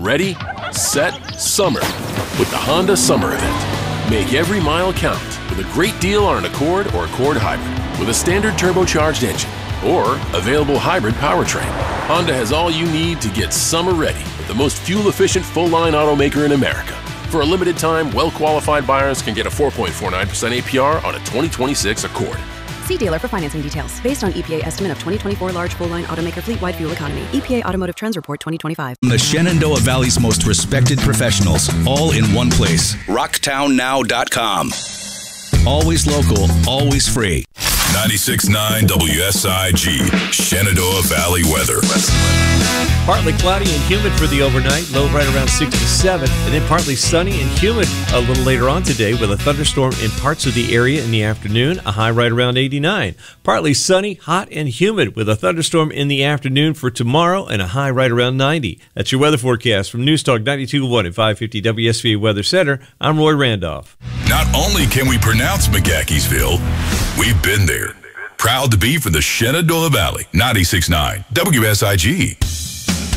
ready, set, summer with the Honda Summer Event. Make every mile count with a great deal on an Accord or Accord Hybrid with a standard turbocharged engine or available hybrid powertrain. Honda has all you need to get summer ready with the most fuel-efficient full-line automaker in America. For a limited time, well-qualified buyers can get a 4.49% APR on a 2026 Accord. See dealer for financing details. Based on EPA estimate of 2024 large full-line automaker fleet-wide fuel economy. EPA Automotive Trends Report 2025. The Shenandoah Valley's most respected professionals, all in one place. RocktownNow.com. Always local, always free. 96.9 WSIG, Shenandoah Valley weather. Partly cloudy and humid for the overnight, low right around 67, and then partly sunny and humid a little later on today with a thunderstorm in parts of the area in the afternoon, a high right around 89. Partly sunny, hot, and humid with a thunderstorm in the afternoon for tomorrow and a high right around 90. That's your weather forecast from News Talk 92.1 at 550 WSVA Weather Center. I'm Roy Randolph. Not only can we pronounce McGahkeysville, we've been there. Proud to be from the Shenandoah Valley, 96.9 WSIG.